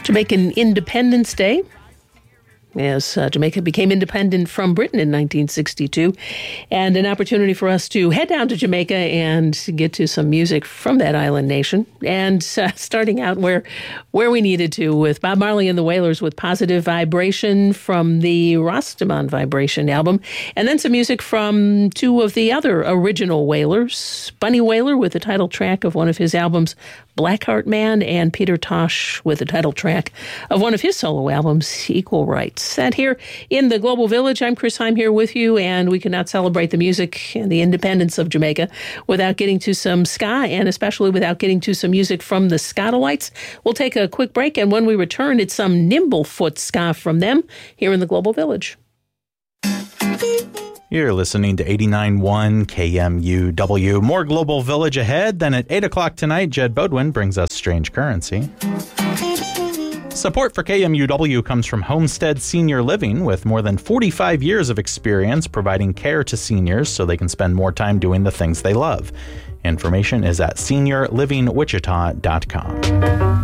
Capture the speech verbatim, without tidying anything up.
Jamaican Independence Day, as uh, Jamaica became independent from Britain in nineteen sixty-two, and an opportunity for us to head down to Jamaica and get to some music from that island nation. And uh, starting out where where we needed to with Bob Marley and the Wailers with Positive Vibration from the Rastaman Vibration album, and then some music from two of the other original Wailers, Bunny Wailer with the title track of one of his albums, Blackheart Man, and Peter Tosh with the title track of one of his solo albums, Equal Rights. And here in the Global Village, I'm Chris Heim here with you, and we cannot celebrate the music and the independence of Jamaica without getting to some ska, and especially without getting to some music from the Skatalites. We'll take a quick break, and when we return, it's some Nimblefoot ska from them here in the Global Village. You're listening to eighty-nine point one K M U W. More Global Village ahead. Then at eight o'clock tonight, Jed Bodwin brings us Strange Currency. Support for K M U W comes from Homestead Senior Living, with more than forty-five years of experience providing care to seniors so they can spend more time doing the things they love. Information is at senior living wichita dot com.